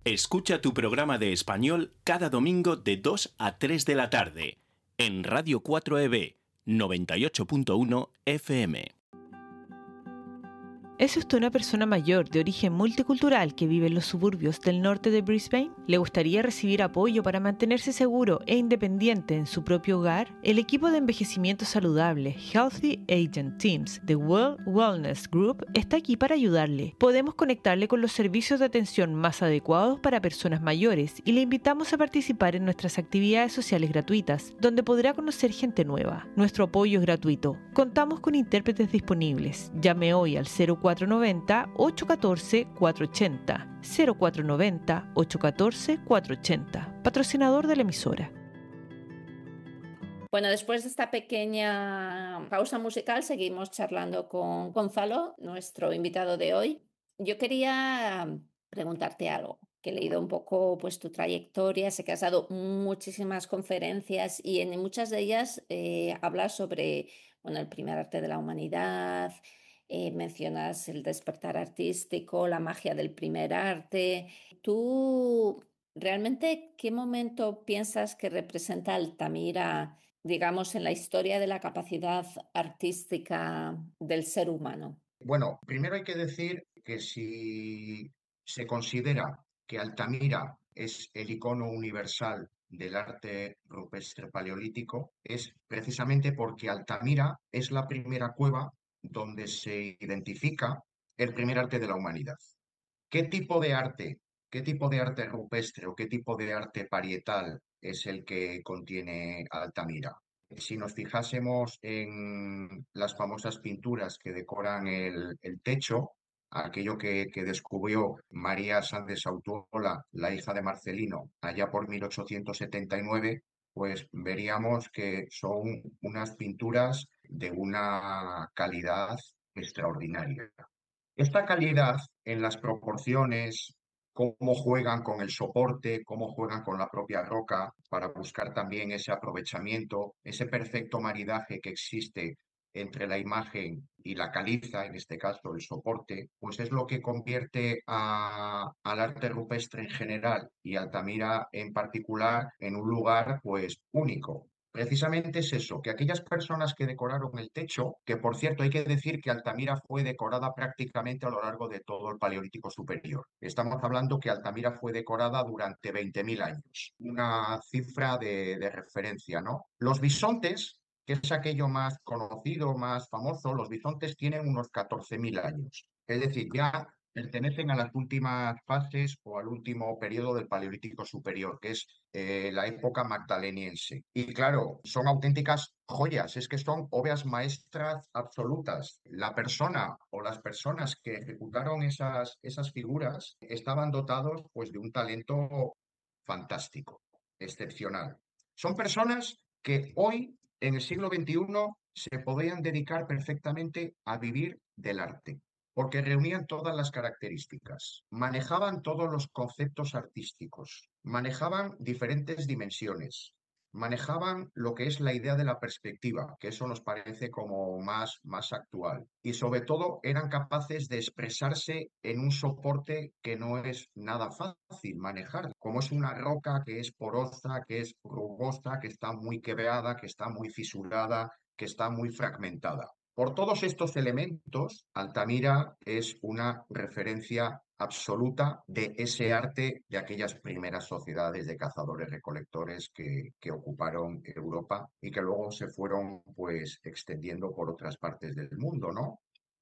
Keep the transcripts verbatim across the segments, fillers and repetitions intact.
Escucha tu programa de español cada domingo de dos a tres de la tarde en Radio cuatro E B noventa y ocho punto uno F M. ¿Es usted una persona mayor de origen multicultural que vive en los suburbios del norte de Brisbane? ¿Le gustaría recibir apoyo para mantenerse seguro e independiente en su propio hogar? El equipo de envejecimiento saludable Healthy Agent Teams de Well Wellness Group está aquí para ayudarle. Podemos conectarle con los servicios de atención más adecuados para personas mayores y le invitamos a participar en nuestras actividades sociales gratuitas, donde podrá conocer gente nueva. Nuestro apoyo es gratuito. Contamos con intérpretes disponibles. Llame hoy al cero cuatro nueve cero, ocho uno cuatro, cuatro ocho cero, cero cuatro nueve cero, ocho uno cuatro, cuatro ocho cero, patrocinador de la emisora. Bueno, después de esta pequeña pausa musical, seguimos charlando con Gonzalo, nuestro invitado de hoy. Yo quería preguntarte algo, que he leído un poco pues, tu trayectoria, sé que has dado muchísimas conferencias y en muchas de ellas eh, hablas sobre bueno, el primer arte de la humanidad. Eh, mencionas el despertar artístico, la magia del primer arte. ¿Tú realmente qué momento piensas que representa Altamira, digamos, en la historia de la capacidad artística del ser humano? Bueno, primero hay que decir que si se considera que Altamira es el icono universal del arte rupestre paleolítico, es precisamente porque Altamira es la primera cueva donde se identifica el primer arte de la humanidad. ¿Qué tipo de arte, qué tipo de arte rupestre o qué tipo de arte parietal es el que contiene Altamira? Si nos fijásemos en las famosas pinturas que decoran el, el techo, aquello que, que descubrió María Sánchez Sautuola, la hija de Marcelino, allá por mil ochocientos setenta y nueve, pues veríamos que son unas pinturas de una calidad extraordinaria. Esta calidad en las proporciones, cómo juegan con el soporte, cómo juegan con la propia roca para buscar también ese aprovechamiento, ese perfecto maridaje que existe entre la imagen y la caliza, en este caso el soporte, pues es lo que convierte a- al arte rupestre en general y Altamira en particular en un lugar pues único. Precisamente es eso, que aquellas personas que decoraron el techo, que por cierto hay que decir que Altamira fue decorada prácticamente a lo largo de todo el Paleolítico Superior. Estamos hablando que Altamira fue decorada durante veinte mil años, una cifra de, de referencia, ¿no? Los bisontes, que es aquello más conocido, más famoso, los bisontes tienen unos catorce mil años. Es decir, ya pertenecen a las últimas fases o al último periodo del Paleolítico Superior, que es eh, la época magdaleniense. Y claro, son auténticas joyas, es que son obras maestras absolutas. La persona o las personas que ejecutaron esas, esas figuras estaban dotados pues, de un talento fantástico, excepcional. Son personas que hoy, en el siglo veintiuno, se podían dedicar perfectamente a vivir del arte porque reunían todas las características, manejaban todos los conceptos artísticos, manejaban diferentes dimensiones, manejaban lo que es la idea de la perspectiva, que eso nos parece como más, más actual, y sobre todo eran capaces de expresarse en un soporte que no es nada fácil manejar, como es una roca que es porosa, que es rugosa, que está muy quebrada, que está muy fisurada, que está muy fragmentada. Por todos estos elementos, Altamira es una referencia absoluta de ese arte de aquellas primeras sociedades de cazadores-recolectores que, que ocuparon Europa y que luego se fueron pues extendiendo por otras partes del mundo, ¿no?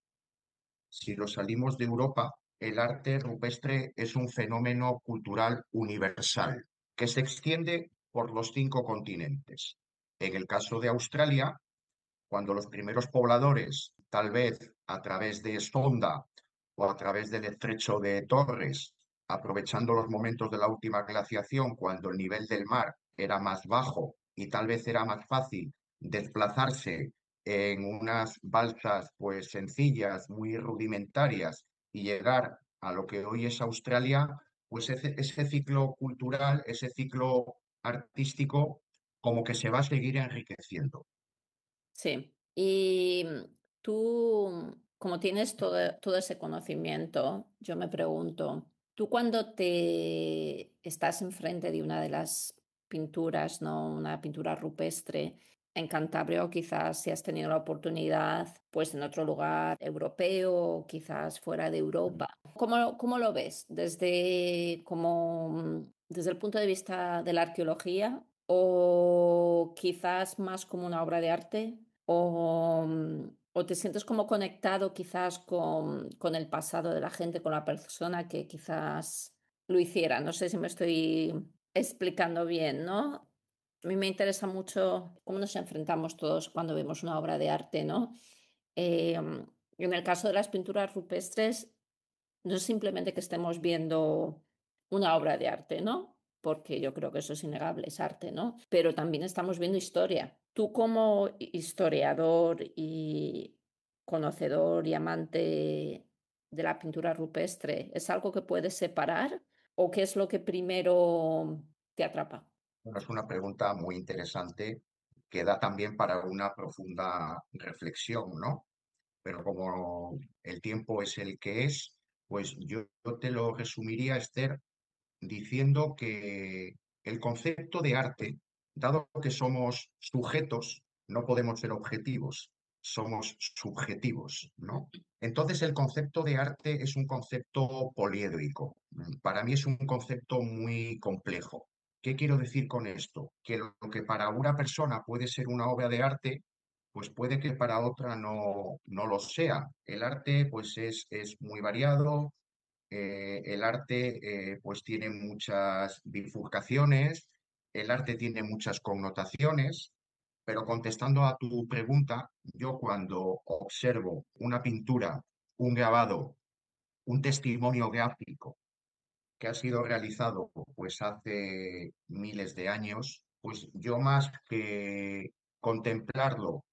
Si lo salimos de Europa, el arte rupestre es un fenómeno cultural universal que se extiende por los cinco continentes. En el caso de Australia, cuando los primeros pobladores, tal vez a través de Sonda o a través del estrecho de Torres, aprovechando los momentos de la última glaciación, cuando el nivel del mar era más bajo y tal vez era más fácil desplazarse en unas balsas pues sencillas, muy rudimentarias y llegar a lo que hoy es Australia, pues ese, ese ciclo cultural, ese ciclo artístico, como que se va a seguir enriqueciendo. Sí, y tú, como tienes todo, todo ese conocimiento, yo me pregunto, Tú cuando te estás enfrente de una de las pinturas, ¿no? Una pintura rupestre en Cantabria o quizás si has tenido la oportunidad, pues en otro lugar europeo o quizás fuera de Europa. ¿Cómo, cómo lo ves? ¿Desde, como, mm, desde el punto de vista de la arqueología o quizás más como una obra de arte? ¿O, mm, o te sientes como conectado quizás con, con el pasado de la gente, con la persona que quizás lo hiciera? No sé si me estoy explicando bien, ¿no? A mí me interesa mucho cómo nos enfrentamos todos cuando vemos una obra de arte, ¿no? Eh, en el caso de las pinturas rupestres, no es simplemente que estemos viendo una obra de arte, ¿no? Porque yo creo que eso es innegable, es arte, ¿no? Pero también estamos viendo historia. Tú como historiador y conocedor y amante de la pintura rupestre, ¿es algo que puedes separar o qué es lo que primero te atrapa? Bueno, es una pregunta muy interesante que da también para una profunda reflexión, ¿no? Pero como el tiempo es el que es, pues yo yo te lo resumiría, Esther, diciendo que el concepto de arte, dado que somos sujetos, no podemos ser objetivos, somos subjetivos, ¿no? Entonces el concepto de arte es un concepto poliédrico. Para mí es un concepto muy complejo. ¿Qué quiero decir con esto? Que lo que para una persona puede ser una obra de arte, pues puede que para otra no, no lo sea. El arte pues es, es muy variado, eh, el arte eh, pues tiene muchas bifurcaciones, el arte tiene muchas connotaciones, pero contestando a tu pregunta, yo cuando observo una pintura, un grabado, un testimonio gráfico que ha sido realizado pues hace miles de años, pues yo más que contemplarlo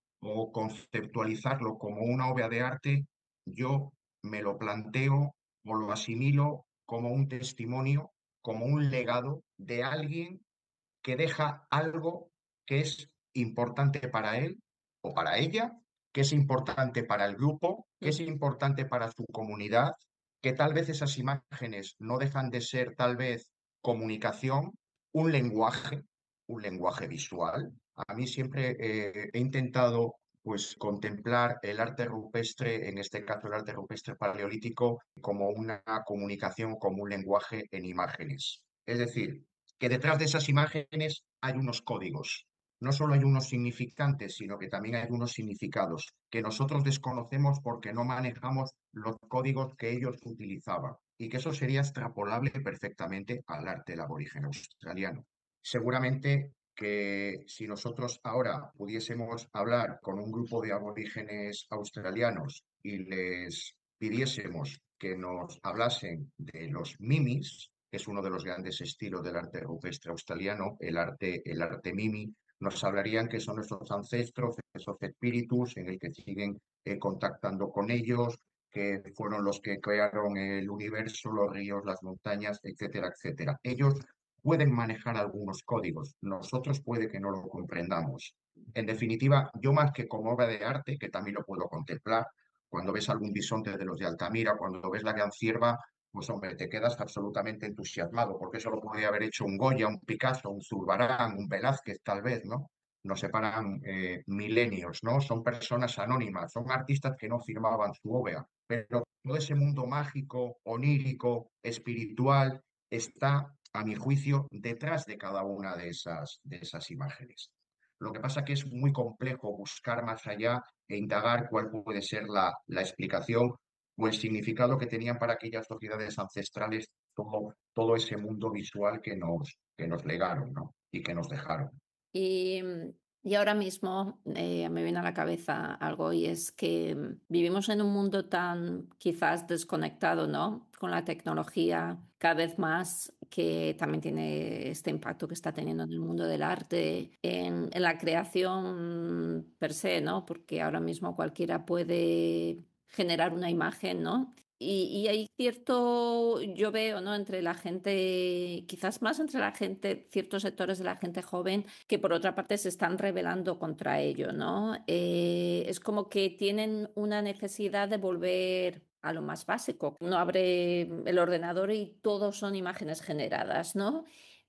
o conceptualizarlo como una obra de arte, yo me lo planteo o lo asimilo como un testimonio, como un legado de alguien que deja algo que es importante para él o para ella, que es importante para el grupo, que es importante para su comunidad, que tal vez esas imágenes no dejan de ser tal vez comunicación, un lenguaje, un lenguaje visual. A mí siempre eh, he intentado pues contemplar el arte rupestre, en este caso el arte rupestre paleolítico, como una comunicación, como un lenguaje en imágenes. Es decir, que detrás de esas imágenes hay unos códigos. No solo hay unos significantes, sino que también hay unos significados que nosotros desconocemos porque no manejamos los códigos que ellos utilizaban y que eso sería extrapolable perfectamente al arte del aborigen australiano. Seguramente que si nosotros ahora pudiésemos hablar con un grupo de aborígenes australianos y les pidiésemos que nos hablasen de los mimis, que es uno de los grandes estilos del arte rupestre australiano, el arte, el arte mimi, nos hablarían que son nuestros ancestros, esos espíritus en el que siguen eh, contactando con ellos, que fueron los que crearon el universo, los ríos, las montañas, etcétera, etcétera. Ellos pueden manejar algunos códigos, nosotros puede que no lo comprendamos. En definitiva, yo más que como obra de arte, que también lo puedo contemplar, cuando ves algún bisonte de los de Altamira, cuando ves la gran cierva, pues hombre, te quedas absolutamente entusiasmado, porque eso lo podría haber hecho un Goya, un Picasso, un Zurbarán, un Velázquez, tal vez, ¿no? Nos separan eh, milenios, ¿no? Son personas anónimas, son artistas que no firmaban su obra, pero todo ese mundo mágico, onírico, espiritual, está, a mi juicio, detrás de cada una de esas, de esas imágenes. Lo que pasa es que es muy complejo buscar más allá e indagar cuál puede ser la, la explicación o el significado que tenían para aquellas sociedades ancestrales todo, todo ese mundo visual que nos, que nos legaron, ¿no? Y que nos dejaron. Y, mm, y ahora mismo eh, me viene a la cabeza algo y es que mm, vivimos en un mundo tan quizás desconectado, ¿no? Con la tecnología cada vez más que también tiene este impacto que está teniendo en el mundo del arte, en, en la creación per se, ¿no? Porque ahora mismo cualquiera puede generar una imagen, ¿no? Y, y hay cierto, yo veo, ¿no? Entre la gente, quizás más entre la gente, ciertos sectores de la gente joven que por otra parte se están rebelando contra ello, ¿no? Eh, es como que tienen una necesidad de volver a lo más básico. Uno abre el ordenador y todos son imágenes generadas, ¿no?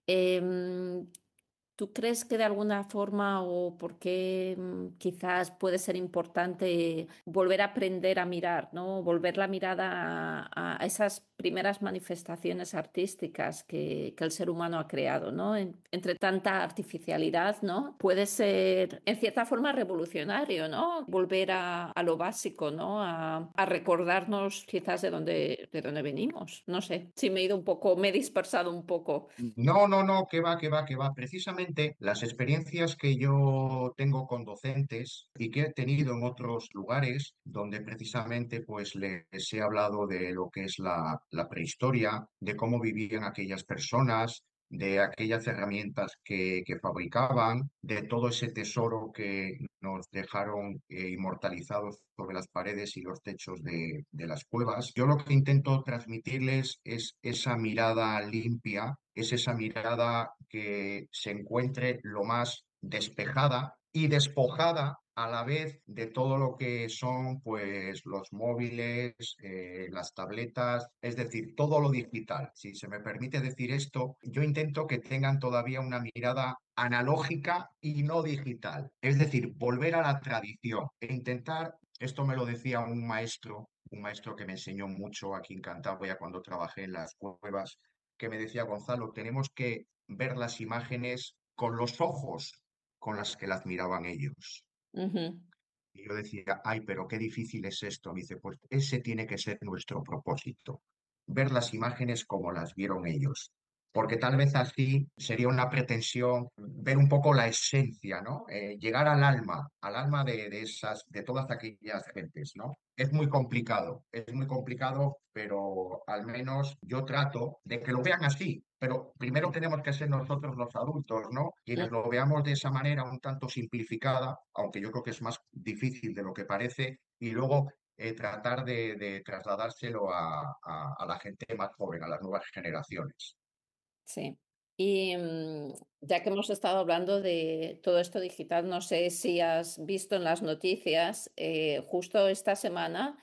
Em, ¿Tú crees que de alguna forma o por qué mm, quizás puede ser importante volver a aprender a mirar, ¿no? Volver la mirada a, a esas primeras manifestaciones artísticas que, que el ser humano ha creado, ¿no? En- entre tanta artificialidad, ¿no? Puede ser en cierta forma revolucionario, ¿no? Volver a, a lo básico, ¿no? A, a recordarnos quizás de dónde, de dónde venimos. No sé, si me he ido un poco, me he dispersado un poco. No, no, no, que va, que va, que va. Precisamente las experiencias que yo tengo con docentes y que he tenido en otros lugares donde precisamente pues les he hablado de lo que es la, la prehistoria, de cómo vivían aquellas personas, de aquellas herramientas que, que fabricaban, de todo ese tesoro que nos dejaron eh, inmortalizados sobre las paredes y los techos de, de las cuevas. Yo lo que intento transmitirles es esa mirada limpia, es esa mirada que se encuentre lo más despejada y despojada a la vez de todo lo que son pues los móviles, eh, las tabletas, es decir, todo lo digital. Si se me permite decir esto, yo intento que tengan todavía una mirada analógica y no digital, es decir, volver a la tradición e intentar, esto me lo decía un maestro, un maestro que me enseñó mucho aquí en Cantabria cuando trabajé en las cuevas, que me decía: Gonzalo, tenemos que ver las imágenes con los ojos con las que las miraban ellos. Ujú. Y yo decía, ay, pero qué difícil es esto. Me dice, pues ese tiene que ser nuestro propósito, ver las imágenes como las vieron ellos. Porque tal vez así sería una pretensión ver un poco la esencia, ¿no? Eh, llegar al alma, al alma de, de esas, de todas aquellas gentes, ¿no? Es muy complicado, es muy complicado, pero al menos yo trato de que lo vean así. Pero primero tenemos que ser nosotros los adultos, ¿no? Quienes lo veamos de esa manera un tanto simplificada, aunque yo creo que es más difícil de lo que parece, y luego eh, tratar de, de trasladárselo a, a- a la gente más joven, a las nuevas generaciones. Sí. Y mm, ya que hemos estado hablando de todo esto digital, no sé si has visto en las noticias eh, justo esta semana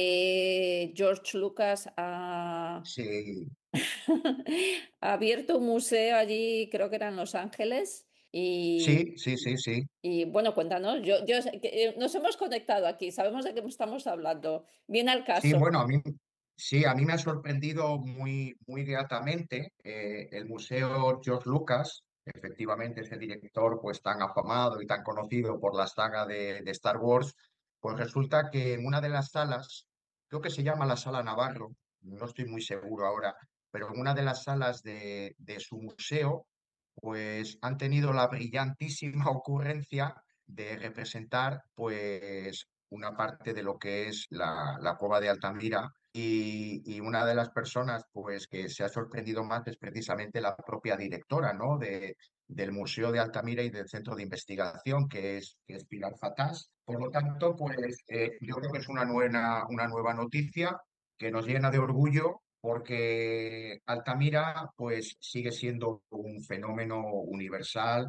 que George Lucas ha, Sí, ha abierto un museo allí, creo que era en Los Ángeles. Y, sí, sí, sí, sí. y, bueno, cuéntanos, yo, yo sé que, eh, nos hemos conectado aquí, sabemos de qué estamos hablando. Viene al Sí, caso. bueno, a mí, sí, a mí me ha sorprendido muy, muy gratamente eh, el Museo George Lucas, efectivamente ese director pues tan afamado y tan conocido por la saga de, de Star Wars, pues resulta que en una de las salas, creo que se llama la Sala Navarro, no estoy muy seguro ahora, pero en una de las salas de, de su museo, pues han tenido la brillantísima ocurrencia de representar pues una parte de lo que es la, la cueva de Altamira y, y una de las personas pues que se ha sorprendido más es precisamente la propia directora, ¿no? de, del Museo de Altamira y del Centro de Investigación, que es, que es Pilar Fatás. Por lo tanto, pues eh, yo creo que es una, nueva una nueva noticia que nos llena de orgullo porque Altamira pues sigue siendo un fenómeno universal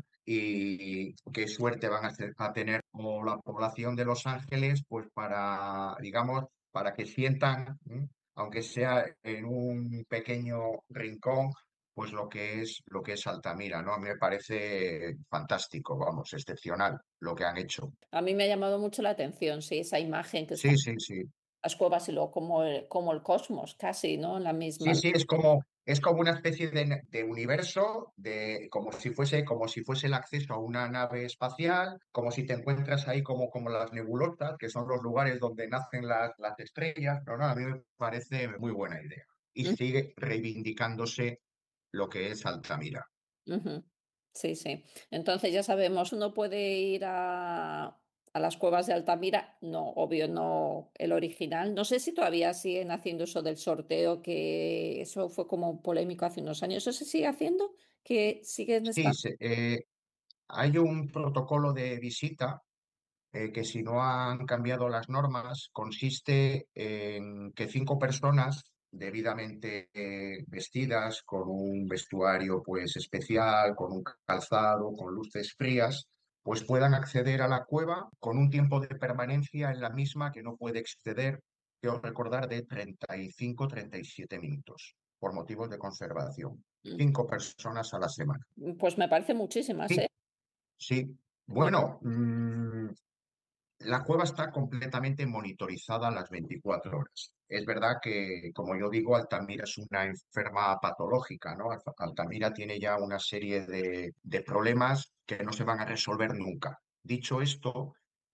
y qué suerte van a, hacer- a tener como la población de Los Ángeles pues para, digamos, para que sientan, ¿m? Aunque sea en un pequeño rincón, pues lo que es lo que es Altamira, ¿no? A mí me parece fantástico, vamos, excepcional lo que han hecho. A mí me ha llamado mucho la atención, sí, esa imagen que está Sí, sí, sí. las cuevas y luego como el, como el cosmos, casi, ¿no? En la misma. Sí, sí, es como, es como una especie de, de universo, de, como si fuese, como si fuese el acceso a una nave espacial, como si te encuentras ahí como, como las nebulosas, que son los lugares donde nacen las, las estrellas. No, no, a mí me parece muy buena idea. Y Mm, sigue reivindicándose lo que es Altamira. ujú. Sí, sí. Entonces ya sabemos, uno puede ir a, a las cuevas de Altamira. No, obvio, no el original. No sé si todavía siguen haciendo eso del sorteo, que eso fue como polémico hace unos años. ¿Eso se sigue haciendo? ¿Que siguen Sí, estando? se- eh, hay un protocolo de visita eh, que si no han cambiado las normas, consiste en que cinco personas debidamente eh, vestidas, con un vestuario pues especial, con un calzado, con luces frías, pues puedan acceder a la cueva con un tiempo de permanencia en la misma que no puede exceder quiero recordar, de treinta y cinco a treinta y siete minutos por motivos de conservación. Mm. Cinco personas a la semana. Pues me parece muchísimas, ¿eh? Sí, sí. Bueno, Bueno, mm, la cueva está completamente monitorizada las veinticuatro horas. Es verdad que, como yo digo, Altamira es una enferma patológica, ¿no? Alta- Altamira tiene ya una serie de, de problemas que no se van a resolver nunca. Dicho esto,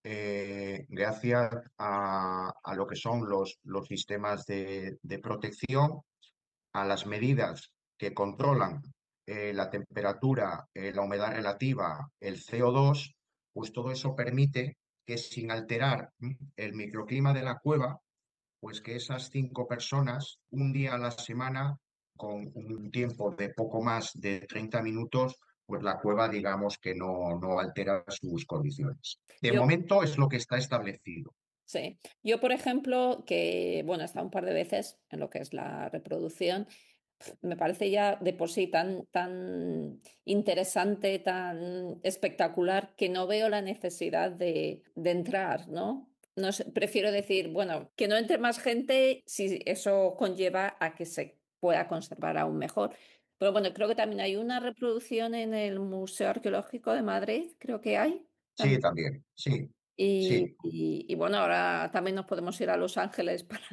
eh, gracias a, a lo que son los, los sistemas de, de protección, a las medidas que controlan eh, la temperatura, eh, la humedad relativa, el C O dos, pues todo eso permite que sin alterar mm, el microclima de la cueva, pues que esas cinco personas, un día a la semana, con un tiempo de poco más de treinta minutos, pues la cueva, digamos que no, no altera sus condiciones. De yo, momento es lo que está establecido. sí. Yo, por ejemplo, que, bueno, he estado un par de veces en lo que es la reproducción, me parece ya de por sí tan, tan interesante, tan espectacular, que no veo la necesidad de, de entrar, ¿no? No sé, prefiero decir, bueno, que no entre más gente si eso conlleva a que se pueda conservar aún mejor. Pero bueno, creo que también hay una reproducción en el Museo Arqueológico de Madrid, creo que hay Sí, también. también, sí, Y, sí. y- y bueno, ahora también nos podemos ir a Los Ángeles para...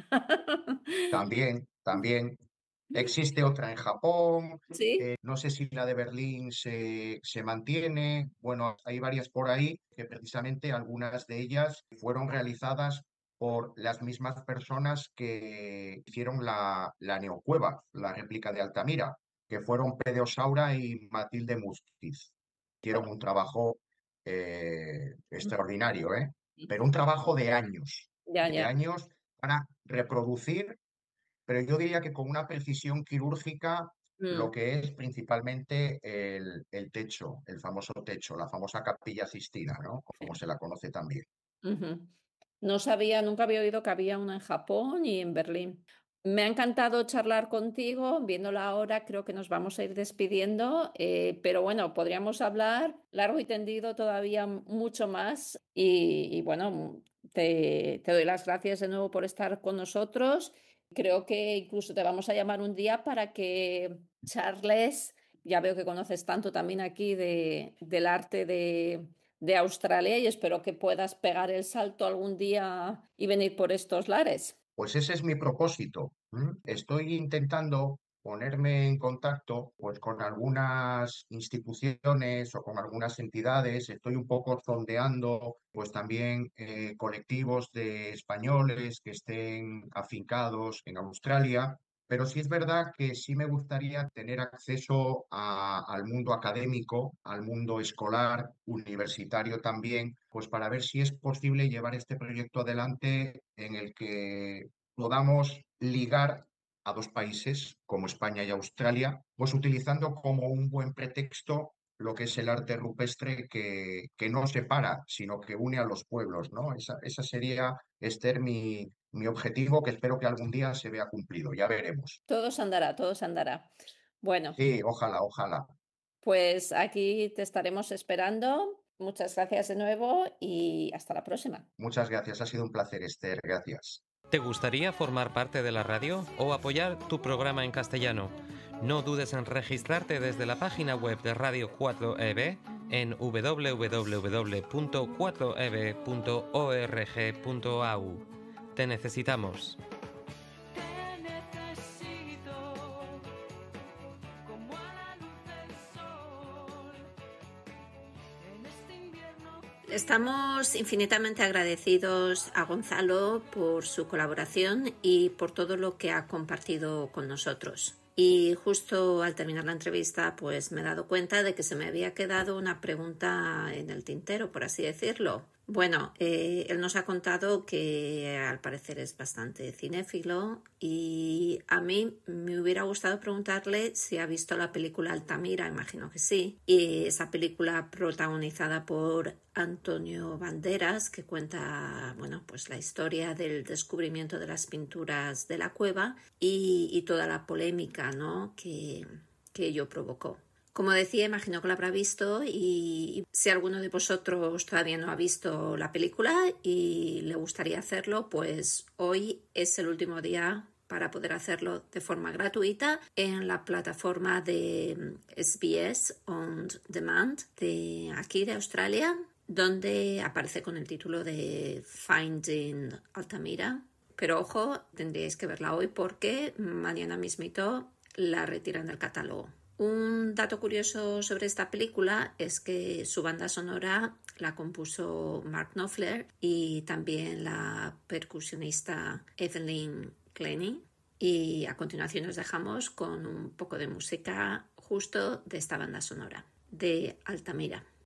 También, también. Existe otra en Japón, Sí. eh, no sé si la de Berlín se, se mantiene. Bueno, hay varias por ahí que precisamente algunas de ellas fueron realizadas por las mismas personas que hicieron la, la neocueva, la réplica de Altamira, que fueron Pede Osaura y Matilde Mustiz. Hicieron un trabajo eh, extraordinario, ¿eh? Pero un trabajo de años, Ya, de ya. años para reproducir, pero yo diría que con una precisión quirúrgica lo Mm, que es principalmente el, el techo, el famoso techo, la famosa capilla Sistina, ¿no? Como se la conoce también. ujú. No sabía, nunca había oído que había una en Japón y en Berlín. Me ha encantado charlar contigo, viéndola ahora, creo que nos vamos a ir despidiendo, eh, pero bueno, podríamos hablar largo y tendido todavía mucho más y, y bueno, te, te doy las gracias de nuevo por estar con nosotros. Creo que incluso te vamos a llamar un día para que charles, ya veo que conoces tanto también aquí de, del arte de de Australia y espero que puedas pegar el salto algún día y venir por estos lares. Pues ese es mi propósito. ¿M? Estoy intentando ponerme en contacto pues, con algunas instituciones o con algunas entidades. Estoy un poco sondeando pues, también eh, colectivos de españoles que estén afincados en Australia. Pero sí es verdad que sí me gustaría tener acceso a- al mundo académico, al mundo escolar, universitario también, pues para ver si es posible llevar este proyecto adelante en el que podamos ligar a dos países como España y Australia, pues utilizando como un buen pretexto lo que es el arte rupestre que, que no separa, sino que une a los pueblos, ¿no? Esa, esa sería, Esther, mi, mi objetivo, que espero que algún día se vea cumplido. Ya veremos. Todo se andará, todo se andará. Bueno, Sí, ojalá, ojalá. pues aquí te estaremos esperando. Muchas gracias de nuevo y hasta la próxima. Muchas gracias. Ha sido un placer, Esther. Gracias. ¿Te gustaría formar parte de la radio o apoyar tu programa en castellano? No dudes en registrarte desde la página web de Radio cuatro E B en w w w punto cuatro e b punto org punto a u. Te necesitamos. Estamos infinitamente agradecidos a Gonzalo por su colaboración y por todo lo que ha compartido con nosotros. Y justo al terminar la entrevista, pues me he dado cuenta de que se me había quedado una pregunta en el tintero, por así decirlo. Bueno, eh, él nos ha contado que al parecer es bastante cinéfilo y a mí me hubiera gustado preguntarle si ha visto la película Altamira, imagino que sí, y esa película protagonizada por Antonio Banderas, que cuenta, bueno, pues la historia del descubrimiento de las pinturas de la cueva y, y toda la polémica, ¿no?, que, que ello provocó. Como decía, imagino que lo habrá visto, y si alguno de vosotros todavía no ha visto la película y le gustaría hacerlo, pues hoy es el último día para poder hacerlo de forma gratuita en la plataforma de S B S On Demand de aquí de Australia, donde aparece con el título de Finding Altamira. Pero ojo, tendríais que verla hoy porque mañana mismito la retiran del catálogo. Un dato curioso sobre esta película es que su banda sonora la compuso Mark Knopfler y también la percusionista Evelyn Glennie. Y a continuación nos dejamos con un poco de música justo de esta banda sonora de Altamira.